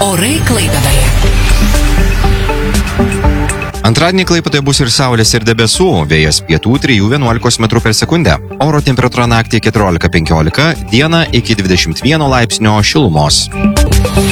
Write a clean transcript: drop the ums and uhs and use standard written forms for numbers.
Orai Klaipėdoje. Antradienį Klaipėdoje bus ir saulės, ir debesų, vėjas pietų 3–11 metrų per sekundę. Oro temperatūra naktį 14–15, dieną iki 21 laipsnio šilumos.